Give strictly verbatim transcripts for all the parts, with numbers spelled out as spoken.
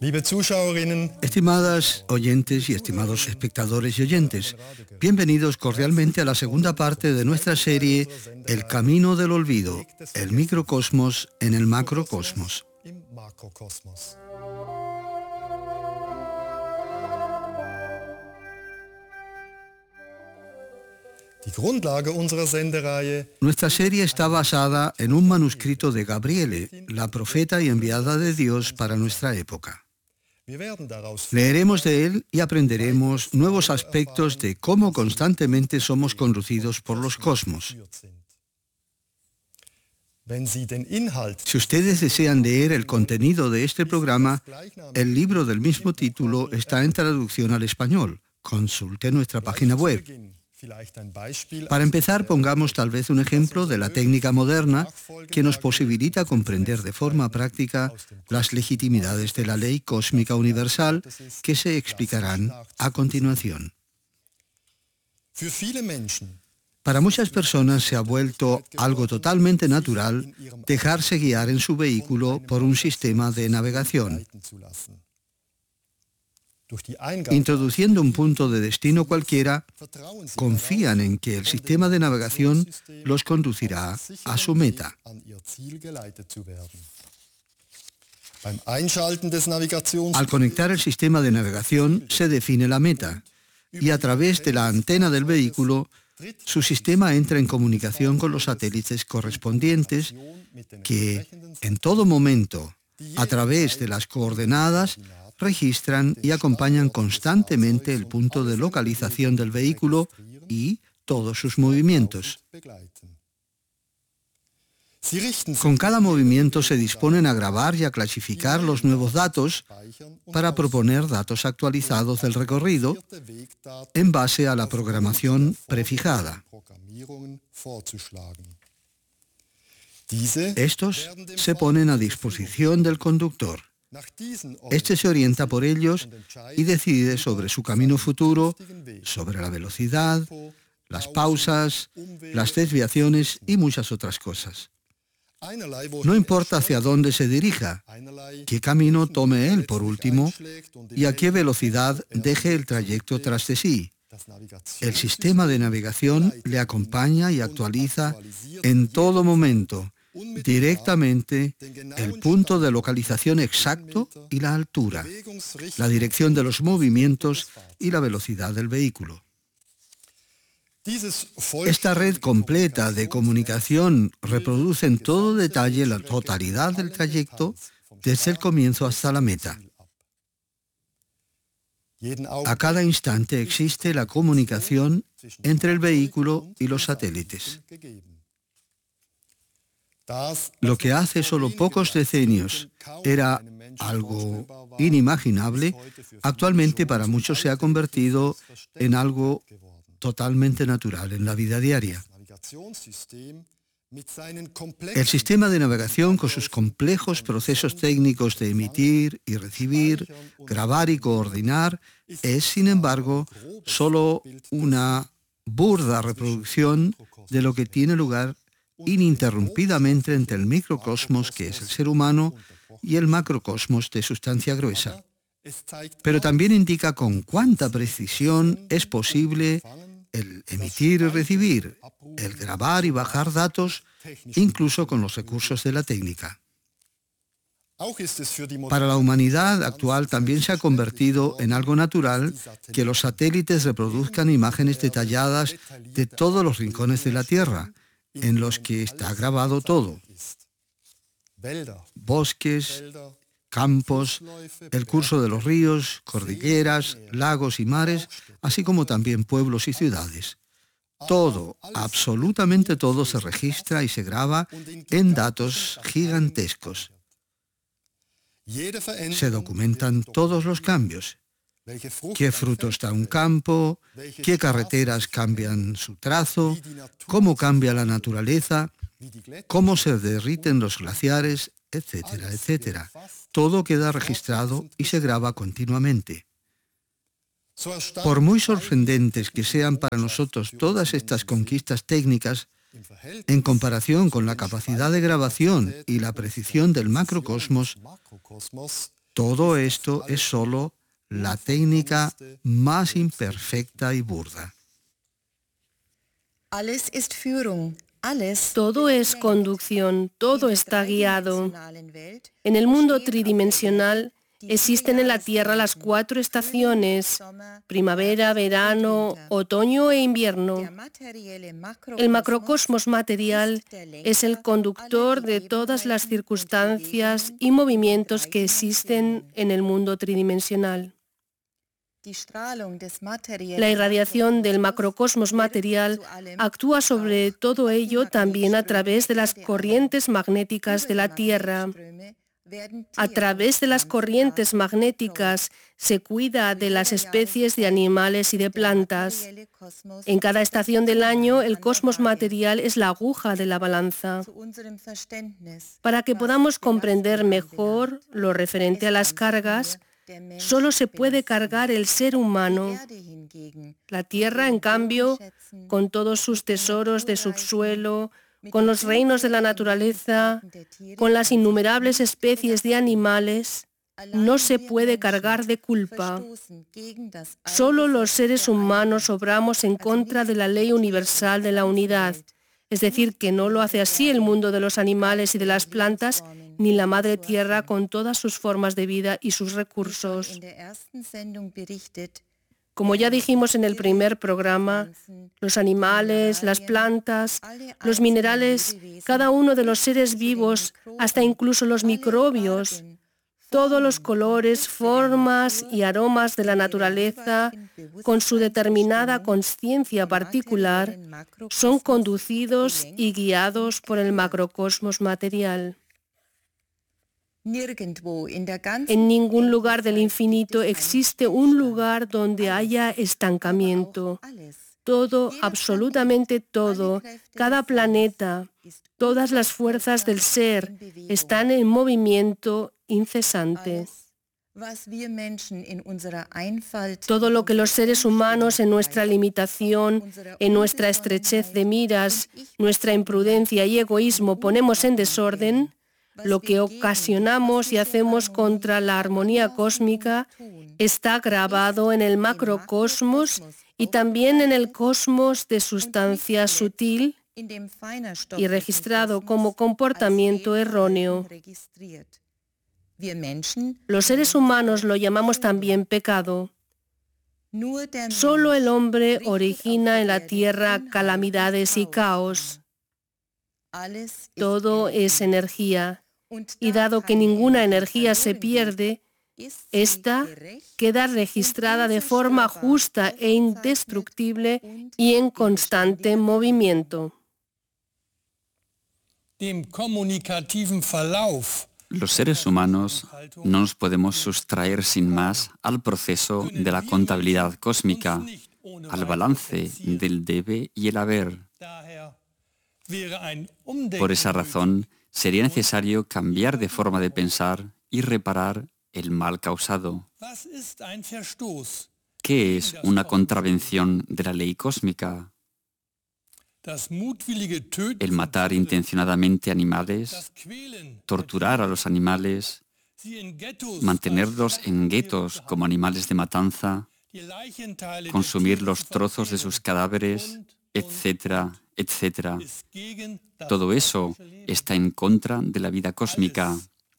Liebe Zuschauerinnen, Estimadas oyentes y estimados espectadores y oyentes, bienvenidos cordialmente a la segunda parte de nuestra serie El Camino del Olvido, el microcosmos en el macrocosmos. im Makrokosmos. Die Grundlage unserer Sendereihe Nuestra serie está basada en un manuscrito de Gabriele, la profeta y enviada de Dios para nuestra época. Wir werden daraus Leeremos de él y aprenderemos nuevos aspectos de cómo constantemente somos conducidos por los cosmos. geführt sind. Wenn Sie den Inhalt Si ustedes desean leer el contenido de este programa, el libro del mismo título está en traducción al español. Consulte nuestra página web. vielleicht ein Beispiel Para empezar, pongamos tal vez un ejemplo de la técnica moderna que nos posibilita comprender de forma práctica las legitimidades de la ley cósmica universal que se explicarán a continuación. für viele Menschen Para muchas personas se ha vuelto algo totalmente natural dejarse guiar en su vehículo por un sistema de navegación. leiten zu lassen. Durch die Eingabe Introduciendo un punto de destino cualquiera, vertrauen Sie confían en que el sistema de navegación los conducirá a su meta. an ihr Ziel geleitet zu werden. Beim Einschalten des Navigations Al conectar el sistema de navegación se define la meta y a través de la antena del vehículo su sistema entra en comunicación con los satélites correspondientes que en todo momento, a través de las coordenadas, registran y acompañan constantemente el punto de localización del vehículo y todos sus movimientos. begleiten. Sie richten Con cada movimiento se disponen a grabar y a clasificar los nuevos datos para proponer datos actualizados del recorrido en base a la programación prefijada. Programmierungen vorzuschlagen. Diese Estos se ponen a disposición del conductor. nach diesen Este se orienta por ellos y decide sobre su camino futuro, sobre la velocidad, las pausas, las desviaciones y muchas otras cosas. einerlei No importa hacia dónde se dirija, einerlei qué camino tome él por último y a qué velocidad deje el trayecto tras de sí. das El sistema de navegación le acompaña y actualiza en todo momento, directamente, el punto de localización exacto y la altura, Bewegungsrichtung. la dirección de los movimientos y la velocidad del vehículo. Dieses Esta red completa de comunicación reproduce en todo detalle la totalidad del trayecto desde el comienzo hasta la meta. jeden A Augenblick cada instante existe la comunicación entre el vehículo y los satélites. gegeben. Das, Lo que hace solo pocos decenios era algo inimaginable, actualmente para muchos se ha convertido en algo totalmente natural en la vida diaria. Navigationssystem mit seinen El komplexen sistema de navegación con sus complejos procesos técnicos de emitir y recibir, grabar y coordinar es, sin embargo, solo una burda reproducción de lo que tiene lugar ininterrumpidamente entre el microcosmos, que es el ser humano, y el macrocosmos de sustancia gruesa. es zeigt Pero también indica con cuánta precisión es posible el emitir y recibir, el grabar y bajar datos, incluso con los recursos de la técnica. auch ist es für die Para la humanidad actual también se ha convertido en algo natural que los satélites reproduzcan imágenes detalladas de todos los rincones de la Tierra, en los que está grabado todo: ist. Wälder, bosques, Felder, campos, el curso de los ríos, cordilleras, lagos y mares, así como también pueblos y ciudades. Todo, absolutamente todo, se registra y se graba en datos gigantescos. jede Se Veränderung documentan todos los cambios. welche Frucht Qué frutos da un campo, qué carreteras cambian su trazo, cómo cambia la naturaleza, wie die Gletscher cómo se derriten los glaciares, etcétera, etcétera. Todo queda registrado y se graba continuamente. so erstaunt Por muy sorprendentes que sean para nosotros todas estas conquistas técnicas, im Verhältnis en comparación con la capacidad de grabación y la precisión del macrocosmos, Makrokosmos Todo esto es solo la técnica más imperfecta y burda. Alles ist Führung. Alles Todo es conducción, todo está guiado. En el mundo tridimensional existen en la Tierra las cuatro estaciones: primavera, verano, otoño e invierno. El macrocosmos material es el conductor de todas las circunstancias y movimientos que existen en el mundo tridimensional. La irradiación del macrocosmos material actúa sobre todo ello también a través de las corrientes magnéticas de la Tierra. A través de las corrientes magnéticas se cuida de las especies de animales y de plantas. En cada estación del año, el cosmos material es la aguja de la balanza. Para que podamos comprender mejor lo referente a las cargas, solo se puede cargar el ser humano. La Tierra, en cambio, con todos sus tesoros de subsuelo, con los reinos de la naturaleza, con las innumerables especies de animales, no se puede cargar de culpa. Solo los seres humanos obramos en contra de la ley universal de la unidad, es decir, que no lo hace así el mundo de los animales y de las plantas, ni la Madre Tierra con todas sus formas de vida y sus recursos. Como ya dijimos en el primer programa, los animales, las plantas, los minerales, cada uno de los seres vivos, hasta incluso los microbios, todos los colores, formas y aromas de la naturaleza, con su determinada conciencia particular, son conducidos y guiados por el macrocosmos material. En ningún lugar del infinito existe un lugar donde haya estancamiento. Todo, absolutamente todo, cada planeta, todas las fuerzas del ser están en movimiento incesante. Todo lo que los seres humanos en nuestra limitación, en nuestra estrechez de miras, nuestra imprudencia y egoísmo ponemos en desorden, lo que ocasionamos y hacemos contra la armonía cósmica está grabado en el macrocosmos y también en el cosmos de sustancia sutil y registrado como comportamiento erróneo. Los seres humanos lo llamamos también pecado. Solo el hombre origina en la tierra calamidades y caos. Todo es energía. Y dado que ninguna energía se pierde, esta queda registrada de forma justa e indestructible y en constante movimiento. Los seres humanos no nos podemos sustraer sin más al proceso de la contabilidad cósmica, al balance del debe y el haber. Por esa razón, sería necesario cambiar de forma de pensar y reparar el mal causado. ¿Qué es una contravención de la ley cósmica? El matar intencionadamente animales, torturar a los animales, mantenerlos en guetos como animales de matanza, consumir los trozos de sus cadáveres, etcétera, etcétera. Todo eso está en contra de la vida cósmica.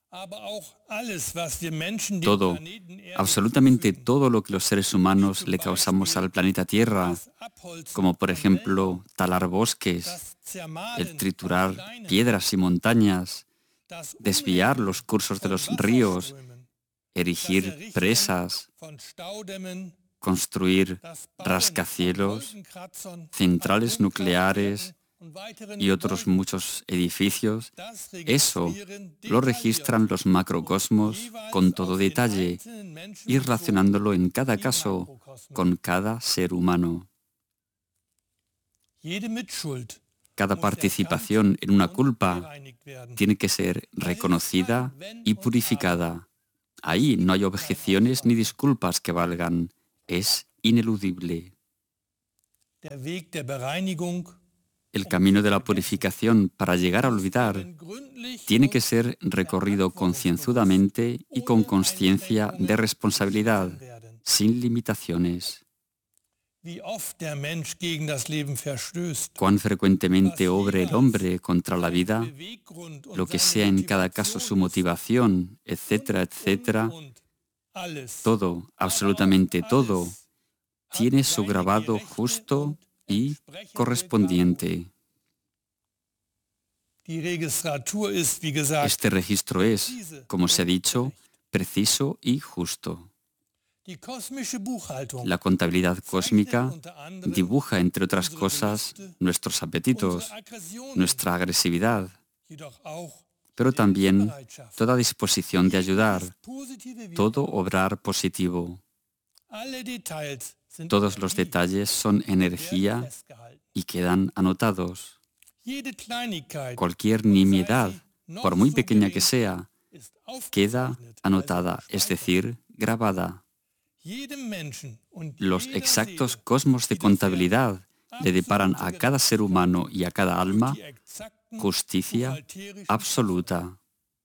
Todo, absolutamente todo lo que los seres humanos le causamos al planeta Tierra, como por ejemplo talar bosques, el triturar piedras y montañas, desviar los cursos de los ríos, erigir presas, construir rascacielos, centrales nucleares y otros muchos edificios, eso lo registran los macrocosmos con todo detalle y relacionándolo en cada caso con cada ser humano. Cada participación en una culpa tiene que ser reconocida y purificada. Ahí no hay objeciones ni disculpas que valgan. Es ineludible. El camino de la purificación para llegar a olvidar tiene que ser recorrido concienzudamente y con conciencia de responsabilidad, sin limitaciones. Cuán frecuentemente obre el hombre contra la vida, lo que sea en cada caso su motivación, etcétera, etcétera, todo, absolutamente todo, tiene su grabado justo y correspondiente. Este registro es, como se ha dicho, preciso y justo. La contabilidad cósmica dibuja, entre otras cosas, nuestros apetitos, nuestra agresividad, pero también toda disposición de ayudar, todo obrar positivo. Todos los detalles son energía y quedan anotados. Cualquier nimiedad, por muy pequeña que sea, queda anotada, es decir, grabada. Los exactos cosmos de contabilidad le deparan a cada ser humano y a cada alma justicia absoluta.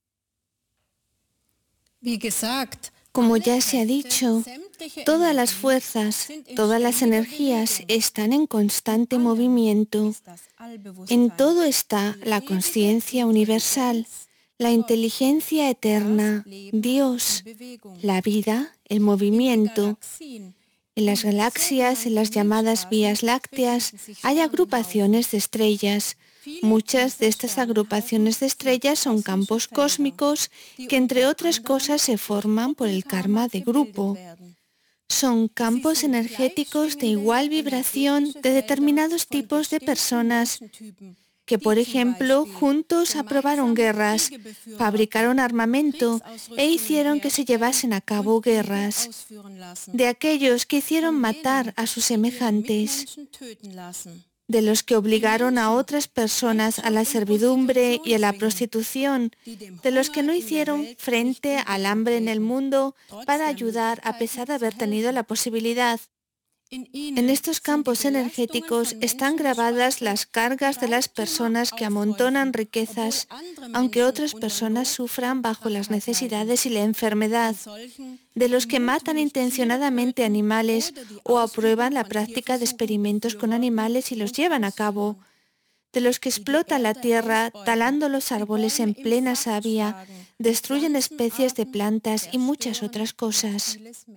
Como ya se ha dicho, todas las fuerzas, todas las energías están en constante movimiento. En todo está la conciencia universal, la inteligencia eterna, Dios, la vida, el movimiento. En las galaxias, en las llamadas vías lácteas, hay agrupaciones de estrellas. Muchas de estas agrupaciones de estrellas son campos cósmicos que, entre otras cosas, se forman por el karma de grupo. Son campos energéticos de igual vibración de determinados tipos de personas que, por ejemplo, juntos aprobaron guerras, fabricaron armamento e hicieron que se llevasen a cabo guerras. De aquellos que hicieron matar a sus semejantes, de los que obligaron a otras personas a la servidumbre y a la prostitución, de los que no hicieron frente al hambre en el mundo para ayudar a pesar de haber tenido la posibilidad. En estos campos energéticos están grabadas las cargas de las personas que amontonan riquezas, aunque otras personas sufran bajo las necesidades y la enfermedad, de los que matan intencionadamente animales o aprueban la práctica de experimentos con animales y los llevan a cabo, de los que explotan la tierra talando los árboles en plena savia, destruyen especies de plantas y muchas otras cosas.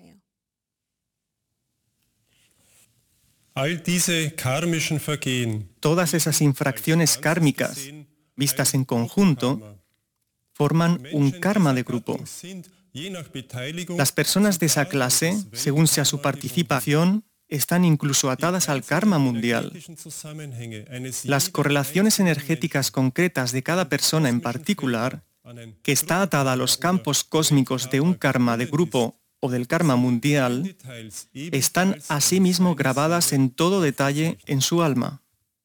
Todas esas infracciones kármicas, vistas en conjunto, forman un karma de grupo. Las personas de esa clase, según sea su participación, están incluso atadas al karma mundial. Las correlaciones energéticas concretas de cada persona en particular, que está atada a los campos cósmicos de un karma de grupo o del karma mundial, están asimismo grabadas en todo detalle en su alma.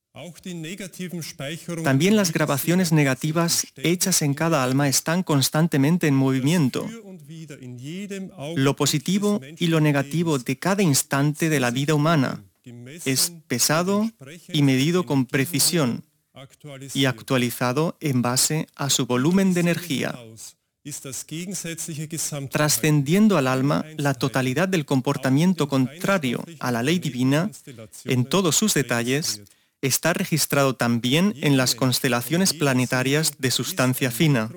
También las grabaciones negativas hechas en cada alma están constantemente en movimiento. Lo positivo y lo negativo de cada instante de la vida humana es pesado y medido con precisión y actualizado en base a su volumen de energía, trascendiendo al alma la totalidad del comportamiento contrario a la ley divina en todos sus detalles. Está registrado también en las constelaciones planetarias de sustancia fina.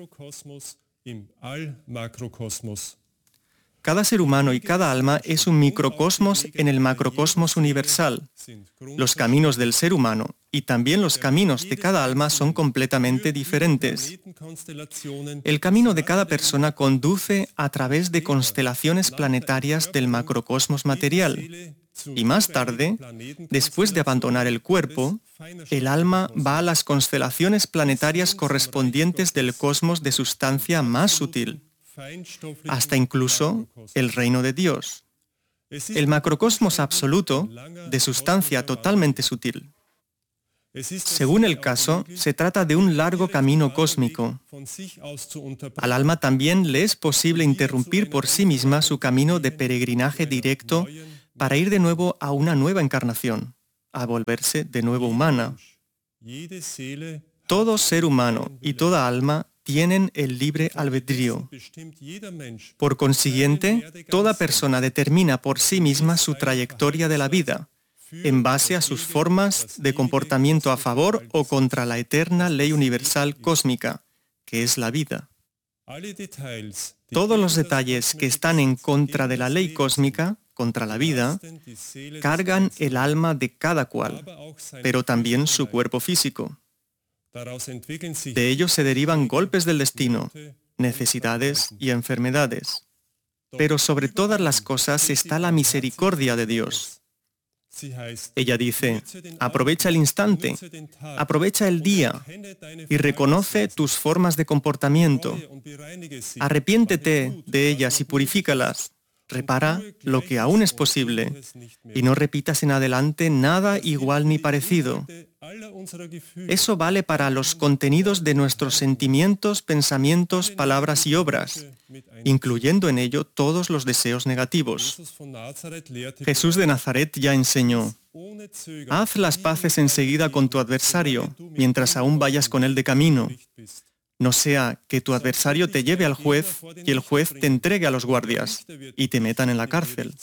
Cada ser humano y cada alma es un microcosmos en el macrocosmos universal. Los caminos del ser humano y también los caminos de cada alma son completamente diferentes. El camino de cada persona conduce a través de constelaciones planetarias del macrocosmos material. Y más tarde, después de abandonar el cuerpo, el alma va a las constelaciones planetarias correspondientes del cosmos de sustancia más sutil, hasta incluso el reino de Dios, el macrocosmos absoluto de sustancia totalmente sutil. Según el caso, se trata de un largo camino cósmico. Al alma también le es posible interrumpir por sí misma su camino de peregrinaje directo para ir de nuevo a una nueva encarnación, a volverse de nuevo humana. Todo ser humano y toda alma tienen el libre albedrío. Por consiguiente, toda persona determina por sí misma su trayectoria de la vida, en base a sus formas de comportamiento a favor o contra la eterna ley universal cósmica, que es la vida. Todos los detalles que están en contra de la ley cósmica, contra la vida, cargan el alma de cada cual, pero también su cuerpo físico. De ellos se derivan golpes del destino, necesidades y enfermedades. Pero sobre todas las cosas está la misericordia de Dios. Ella dice, aprovecha el instante, aprovecha el día y reconoce tus formas de comportamiento. Arrepiéntete de ellas y purifícalas. Repara lo que aún es posible y no repitas en adelante nada igual ni parecido. Eso vale para los contenidos de nuestros sentimientos, pensamientos, palabras y obras, incluyendo en ello todos los deseos negativos. Jesús de Nazaret ya enseñó, haz las paces enseguida con tu adversario, mientras aún vayas con él de camino. No sea que tu adversario te lleve al juez y el juez te entregue a los guardias y te metan en la cárcel.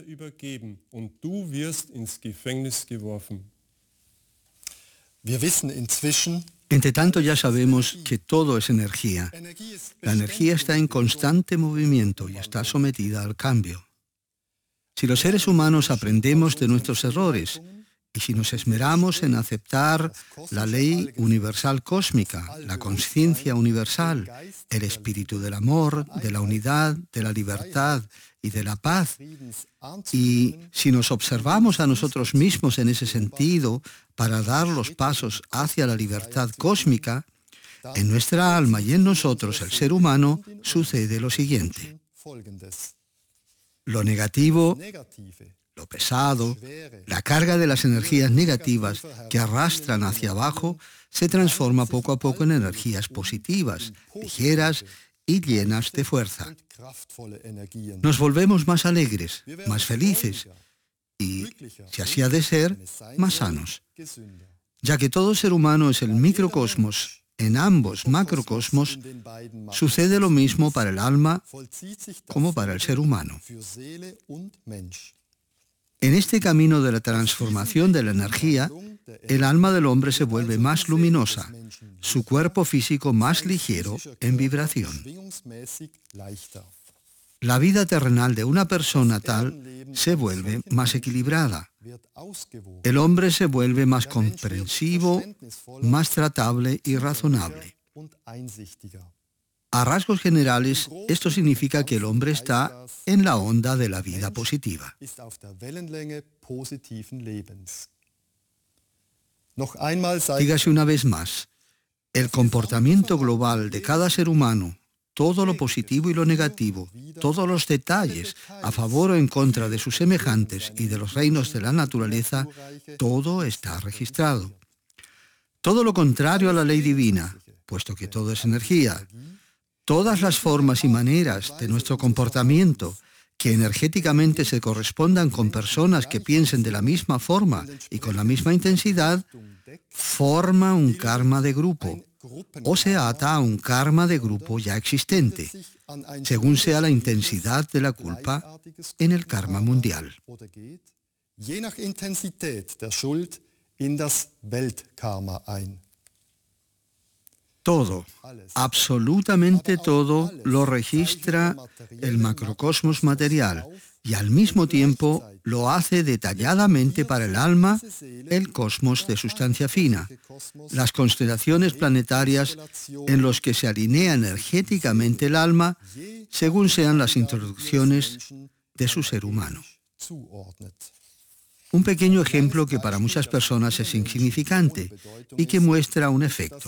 Entre tanto, ya sabemos que todo es energía. La energía está en constante movimiento y está sometida al cambio. Si los seres humanos aprendemos de nuestros errores y si nos esmeramos en aceptar la ley universal cósmica, la conciencia universal, el espíritu del amor, de la unidad, de la libertad y de la paz, y si nos observamos a nosotros mismos en ese sentido para dar los pasos hacia la libertad cósmica, en nuestra alma y en nosotros, el ser humano, sucede lo siguiente. Lo negativo, lo pesado, la carga de las energías negativas que arrastran hacia abajo, se transforma poco a poco en energías positivas, ligeras y llenas de fuerza. Nos volvemos más alegres, más felices y, si así ha de ser, más sanos, ya que todo ser humano es el microcosmos. En ambos macrocosmos sucede lo mismo para el alma como para el ser humano. En este camino de la transformación de la energía, el alma del hombre se vuelve más luminosa, su cuerpo físico más ligero en vibración. La vida terrenal de una persona tal se vuelve más equilibrada. El hombre se vuelve más comprensivo, más tratable y razonable. A rasgos generales, esto significa que el hombre está en la onda de la vida positiva. Dígase una vez más, el comportamiento global de cada ser humano, todo lo positivo y lo negativo, todos los detalles a favor o en contra de sus semejantes y de los reinos de la naturaleza, todo está registrado. Todo lo contrario a la ley divina, puesto que todo es energía, todas las formas y maneras de nuestro comportamiento que energéticamente se correspondan con personas que piensen de la misma forma y con la misma intensidad, forma un karma de grupo, o se ata a un karma de grupo ya existente, según sea la intensidad de la culpa en el karma mundial. Todo, absolutamente todo, lo registra el macrocosmos material y al mismo tiempo lo hace detalladamente para el alma, el cosmos de sustancia fina, las constelaciones planetarias en los que se alinea energéticamente el alma según sean las introducciones de su ser humano. Un pequeño ejemplo que para muchas personas es insignificante y que muestra un efecto.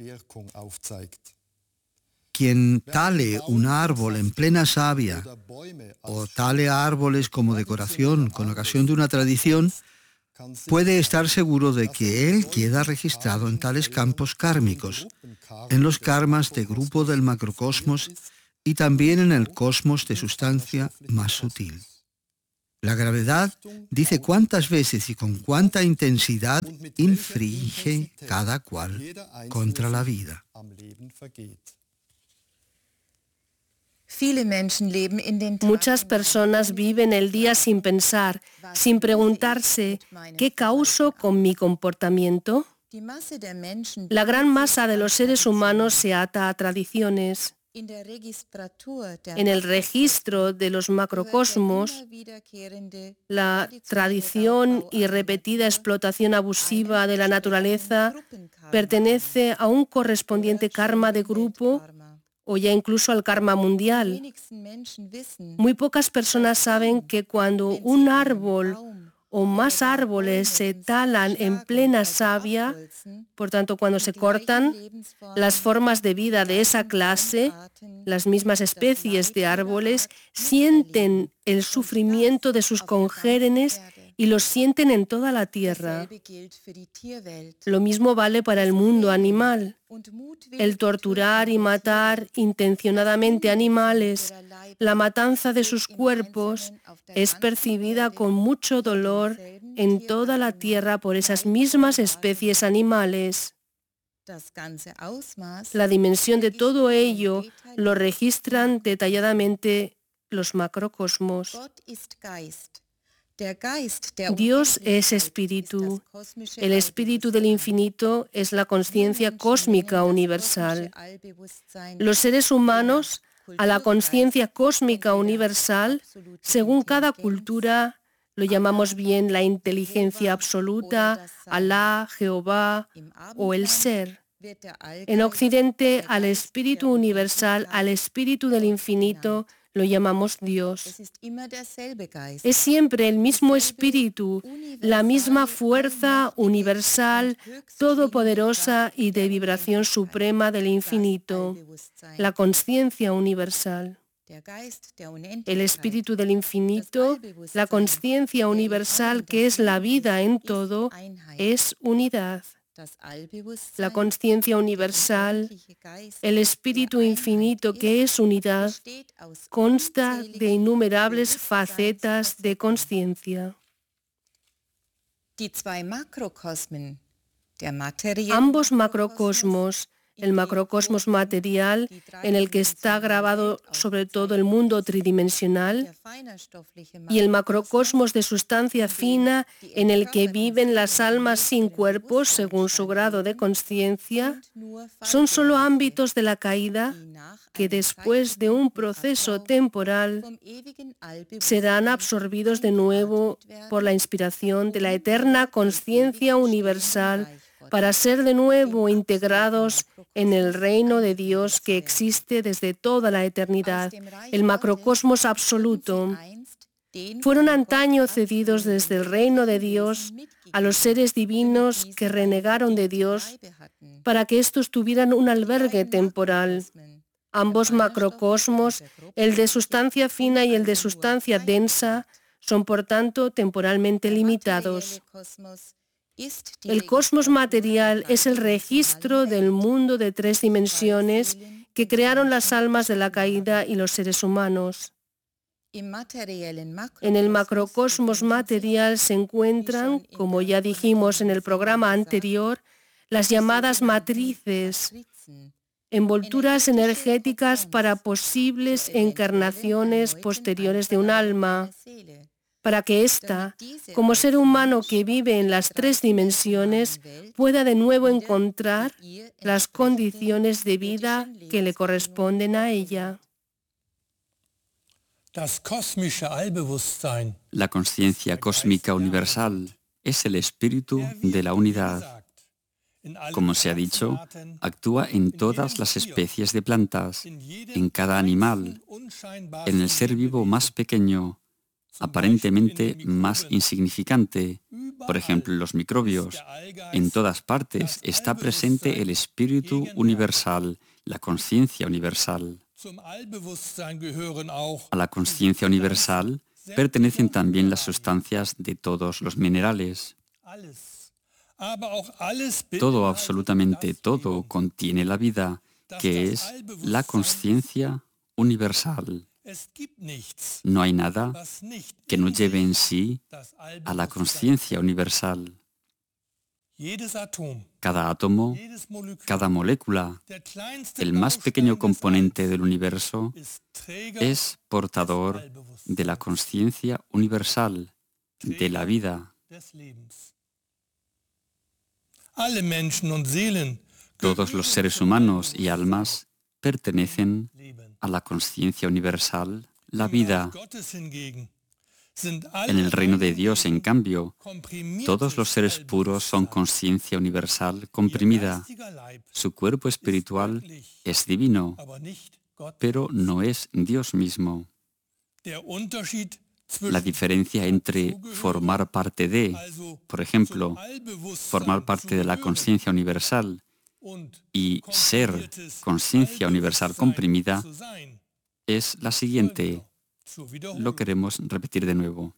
Quien tale un árbol en plena savia o tale árboles como decoración con ocasión de una tradición, puede estar seguro de que él queda registrado en tales campos kármicos, en los karmas de grupo del macrocosmos y también en el cosmos de sustancia más sutil. La gravedad dice cuántas veces y con cuánta intensidad infringe cada cual contra la vida. Muchas personas viven el día sin pensar, sin preguntarse ¿qué causo con mi comportamiento? La gran masa de los seres humanos se ata a tradiciones. En el registro de los macrocosmos, la tradición y repetida explotación abusiva de la naturaleza pertenece a un correspondiente karma de grupo o ya incluso al karma mundial. Muy pocas personas saben que cuando un árbol o más árboles se talan en plena savia, por tanto cuando se cortan, las formas de vida de esa clase, las mismas especies de árboles, sienten el sufrimiento de sus congéneres y los sienten en toda la tierra. Lo mismo vale para el mundo animal. El torturar y matar intencionadamente animales, la matanza de sus cuerpos, es percibida con mucho dolor en toda la tierra por esas mismas especies animales. La dimensión de todo ello lo registran detalladamente los macrocosmos. Dios es espíritu. El espíritu del infinito es la conciencia cósmica universal. Los seres humanos, a la conciencia cósmica universal, según cada cultura, lo llamamos bien la inteligencia absoluta, Alá, Jehová o el ser. En Occidente, al espíritu universal, al espíritu del infinito, lo llamamos Dios. Es siempre el mismo espíritu, la misma fuerza universal, todopoderosa y de vibración suprema del infinito, la conciencia universal. El espíritu del infinito, la conciencia universal que es la vida en todo, es unidad. La conciencia universal, el espíritu infinito que es unidad, consta de innumerables facetas de conciencia. Ambos macrocosmos, el macrocosmos material, en el que está grabado sobre todo el mundo tridimensional, y el macrocosmos de sustancia fina, en el que viven las almas sin cuerpos según su grado de conciencia, son solo ámbitos de la caída que después de un proceso temporal serán absorbidos de nuevo por la inspiración de la eterna conciencia universal para ser de nuevo integrados en el reino de Dios que existe desde toda la eternidad, el macrocosmos absoluto. Fueron antaño cedidos desde el reino de Dios a los seres divinos que renegaron de Dios para que éstos tuvieran un albergue temporal. Ambos macrocosmos, el de sustancia fina y el de sustancia densa, son por tanto temporalmente limitados. El cosmos material es el registro del mundo de tres dimensiones que crearon las almas de la caída y los seres humanos. En el macrocosmos material se encuentran, como ya dijimos en el programa anterior, las llamadas matrices, envolturas energéticas para posibles encarnaciones posteriores de un alma, para que ésta, como ser humano que vive en las tres dimensiones, pueda de nuevo encontrar las condiciones de vida que le corresponden a ella. La conciencia cósmica universal es el espíritu de la unidad. Como se ha dicho, actúa en todas las especies de plantas, en cada animal, en el ser vivo más pequeño, aparentemente más insignificante, por ejemplo los microbios. En todas partes está presente el espíritu universal, la conciencia universal. A la conciencia universal pertenecen también las sustancias de todos los minerales. Todo, absolutamente todo, contiene la vida, que es la conciencia universal. No hay nada que no lleve en sí a la conciencia universal. Cada átomo, cada molécula, el más pequeño componente del universo, es portador de la conciencia universal, de la vida. Todos los seres humanos y almas pertenecen a la conciencia universal, la vida. En el reino de Dios, en cambio, todos los seres puros son conciencia universal comprimida. Su cuerpo espiritual es divino, pero no es Dios mismo. La diferencia entre formar parte de, por ejemplo, formar parte de la conciencia universal y ser conciencia universal comprimida es la siguiente. Lo queremos repetir de nuevo.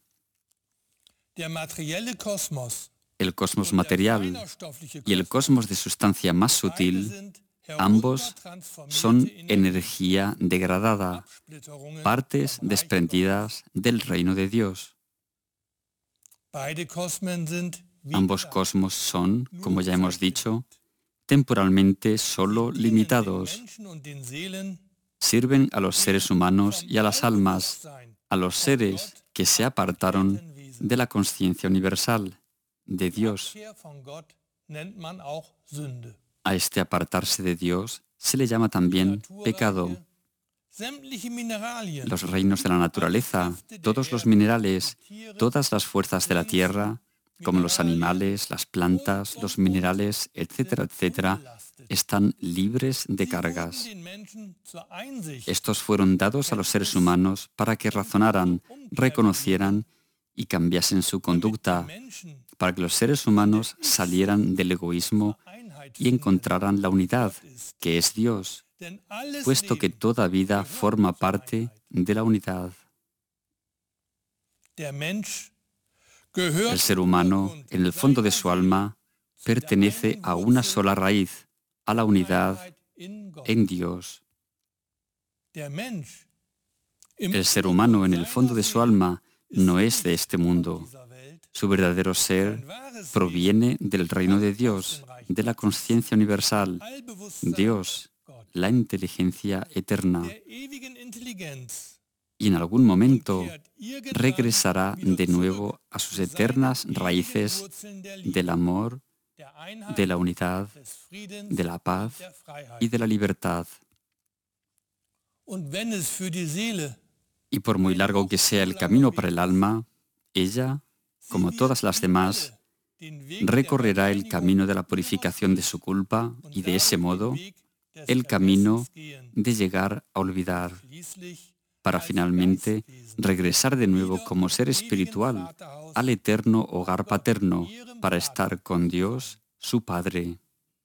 El cosmos material y el cosmos de sustancia más sutil, ambos son energía degradada, partes desprendidas del reino de Dios. Ambos cosmos son, como ya hemos dicho, temporalmente solo limitados. Sirven a los seres humanos y a las almas, a los seres que se apartaron de la conciencia universal, de Dios. A este apartarse de Dios se le llama también pecado. Los reinos de la naturaleza, todos los minerales, todas las fuerzas de la tierra, como los animales, las plantas, los minerales, etcétera, etcétera, están libres de cargas. Estos fueron dados a los seres humanos para que razonaran, reconocieran y cambiasen su conducta, para que los seres humanos salieran del egoísmo y encontraran la unidad, que es Dios, puesto que toda vida forma parte de la unidad. El ser humano, en el fondo de su alma, pertenece a una sola raíz, a la unidad en Dios. El ser humano, en el fondo de su alma, no es de este mundo. Su verdadero ser proviene del reino de Dios, de la conciencia universal, Dios, la inteligencia eterna. Y en algún momento regresará de nuevo a sus eternas raíces del amor, de la unidad, de la paz y de la libertad. Y por muy largo que sea el camino para el alma, ella, como todas las demás, recorrerá el camino de la purificación de su culpa y de ese modo el camino de llegar a olvidar, para finalmente regresar de nuevo como ser espiritual al eterno hogar paterno para estar con Dios, su Padre.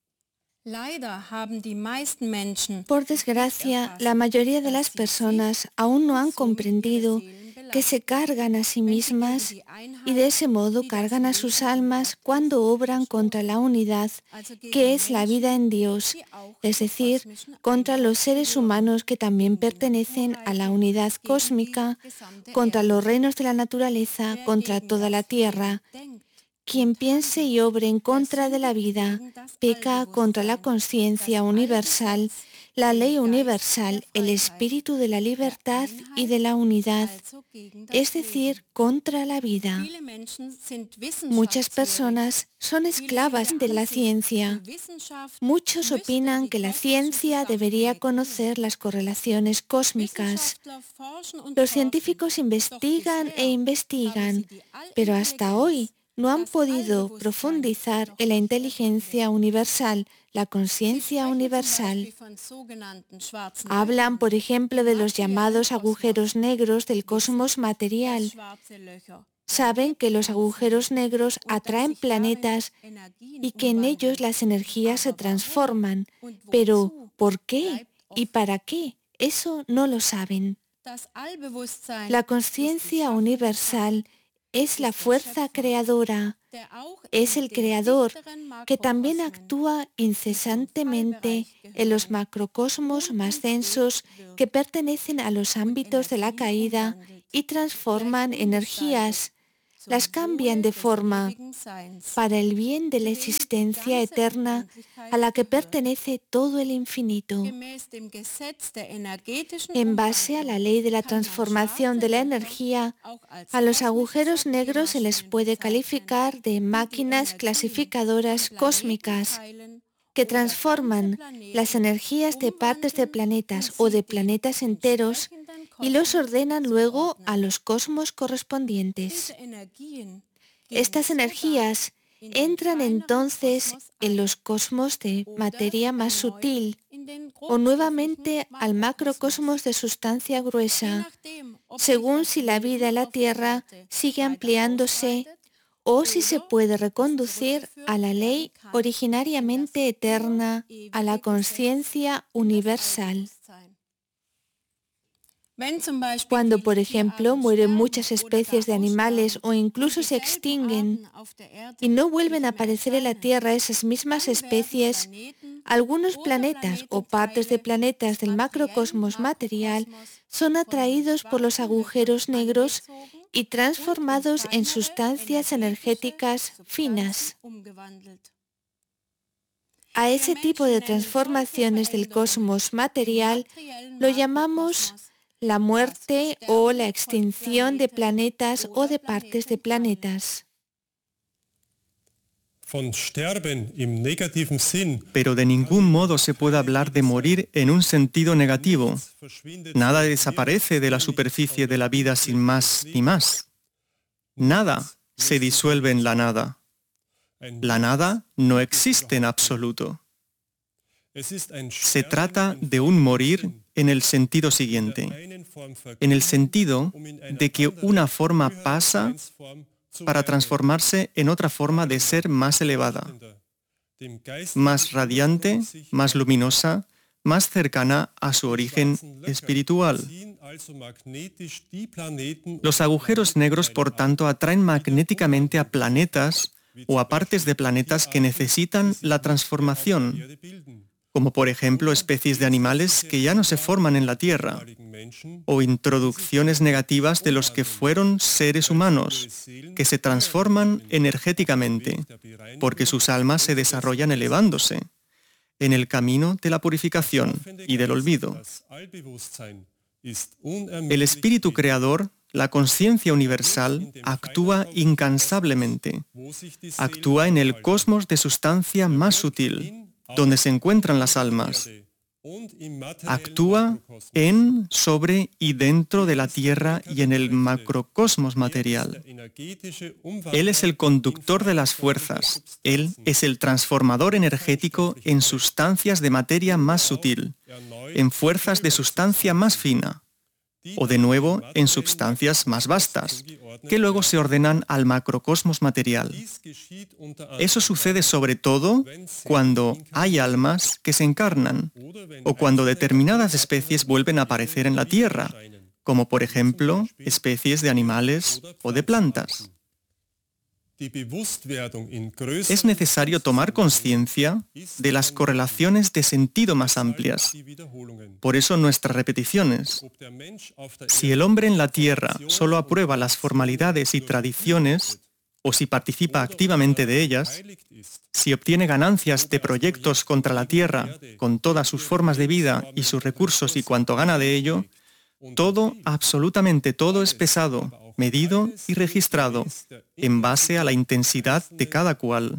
Por desgracia, la mayoría de las personas aún no han comprendido que se cargan a sí mismas y de ese modo cargan a sus almas cuando obran contra la unidad, que es la vida en Dios, es decir, contra los seres humanos que también pertenecen a la unidad cósmica, contra los reinos de la naturaleza, contra toda la tierra. Quien piense y obre en contra de la vida, peca contra la conciencia universal, la ley universal, el espíritu de la libertad y de la unidad, es decir, contra la vida. Muchas personas son esclavas de la ciencia. Muchos opinan que la ciencia debería conocer las correlaciones cósmicas. Los científicos investigan e investigan, pero hasta hoy no han podido profundizar en la inteligencia universal, la conciencia universal. Hablan, por ejemplo, de los llamados agujeros negros del cosmos material. Saben que los agujeros negros atraen planetas y que en ellos las energías se transforman. Pero, ¿por qué y para qué? Eso no lo saben. La conciencia universal es la fuerza creadora. Es el creador que también actúa incesantemente en los macrocosmos más densos que pertenecen a los ámbitos de la caída y transforman energías, las cambian de forma para el bien de la existencia eterna a la que pertenece todo el infinito. En base a la ley de la transformación de la energía, a los agujeros negros se les puede calificar de máquinas clasificadoras cósmicas que transforman las energías de partes de planetas o de planetas enteros y los ordenan luego a los cosmos correspondientes. Estas energías entran entonces en los cosmos de materia más sutil o nuevamente al macrocosmos de sustancia gruesa, según si la vida en la Tierra sigue ampliándose o si se puede reconducir a la ley originariamente eterna, a la conciencia universal. Cuando, por ejemplo, mueren muchas especies de animales o incluso se extinguen y no vuelven a aparecer en la Tierra esas mismas especies, algunos planetas o partes de planetas del macrocosmos material son atraídos por los agujeros negros y transformados en sustancias energéticas finas. A ese tipo de transformaciones del cosmos material lo llamamos la muerte o la extinción de planetas o de partes de planetas. Pero de ningún modo se puede hablar de morir en un sentido negativo. Nada desaparece de la superficie de la vida sin más ni más. Nada se disuelve en la nada. La nada no existe en absoluto. Se trata de un morir en el sentido siguiente, en el sentido de que una forma pasa para transformarse en otra forma de ser más elevada, más radiante, más luminosa, más cercana a su origen espiritual. Los agujeros negros, por tanto, atraen magnéticamente a planetas o a partes de planetas que necesitan la transformación, como por ejemplo especies de animales que ya no se forman en la Tierra, o introducciones negativas de los que fueron seres humanos, que se transforman energéticamente, porque sus almas se desarrollan elevándose, en el camino de la purificación y del olvido. El espíritu creador, la conciencia universal, actúa incansablemente, actúa en el cosmos de sustancia más sutil, donde se encuentran las almas. Actúa en, sobre y dentro de la Tierra y en el macrocosmos material. Él es el conductor de las fuerzas. Él es el transformador energético en sustancias de materia más sutil, en fuerzas de sustancia más fina, o de nuevo en sustancias más vastas, que luego se ordenan al macrocosmos material. Eso sucede sobre todo cuando hay almas que se encarnan, o cuando determinadas especies vuelven a aparecer en la Tierra, como por ejemplo especies de animales o de plantas. Es necesario tomar conciencia de las correlaciones de sentido más amplias. Por eso nuestras repeticiones. Si el hombre en la Tierra solo aprueba las formalidades y tradiciones, o si participa activamente de ellas, si obtiene ganancias de proyectos contra la Tierra, con todas sus formas de vida y sus recursos y cuanto gana de ello, todo, absolutamente todo es pesado, medido y registrado en base a la intensidad de cada cual.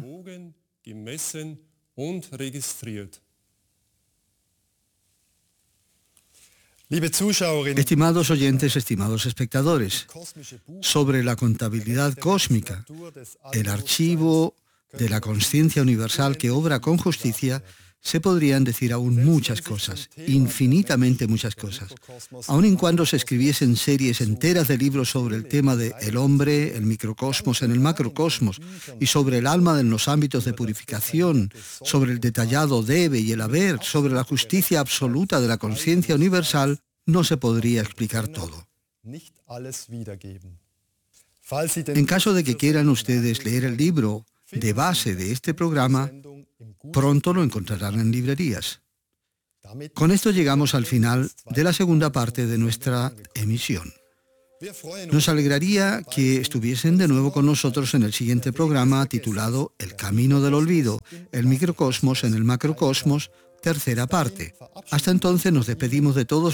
Estimados oyentes, estimados espectadores, sobre la contabilidad cósmica, el archivo de la conciencia universal que obra con justicia, se podrían decir aún muchas cosas, infinitamente muchas cosas. Aun y cuando se escribiesen series enteras de libros sobre el tema de el hombre, el microcosmos en el macrocosmos, y sobre el alma en los ámbitos de purificación, sobre el detallado debe y el haber, sobre la justicia absoluta de la conciencia universal, no se podría explicar todo. En caso de que quieran ustedes leer el libro de base de este programa, pronto lo encontrarán en librerías. Con esto llegamos al final de la segunda parte de nuestra emisión. Nos alegraría que estuviesen de nuevo con nosotros en el siguiente programa titulado El Camino del Olvido, el microcosmos en el macrocosmos, tercera parte. Hasta entonces nos despedimos de todos